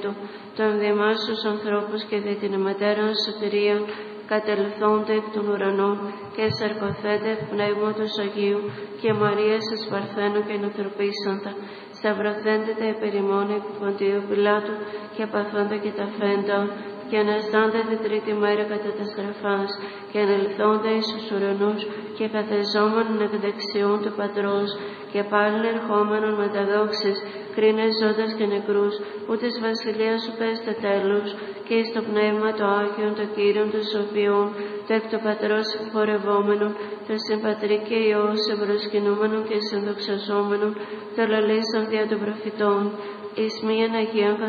των διαμάσους ανθρώπους και δι' την αιματέραν σωτηρία, κατελθόνται εκ των ουρανών και σαρκωθέντε πνεύματος Αγίου και Μαρίας εις Παρθένου και ανθρωπίσαντα. Σταυρωθέντε περιμόνοι επί Ποντίου Πιλάτου και παθόντα και τα φέντα και αναστάντε την τρίτη μέρα κατά τα στραφάς και ανελθόντα εις τους ουρανούς και καθεζόμενον εκ δεξιών του Πατρός και πάλιν ερχόμενον με τα δόξης κρίνες ζώντας και νεκρούς, ούτε της βασιλείας σου πέστε τέλος, και εις το πνεύμα το Άγιον, το Κύριον των Σοφιών, το εκ το Πατρός συγχωρευόμενον, το συμπατρί και Υιός εμπροσκυνούμενον και συνδοξαζόμενον, το λαλήσαν δια των προφητών, εις μίαν Αγίαν